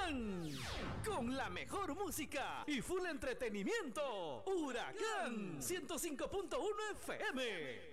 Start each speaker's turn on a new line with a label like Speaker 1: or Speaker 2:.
Speaker 1: Huracán. Con la mejor música y full entretenimiento. Huracán 105.1 FM.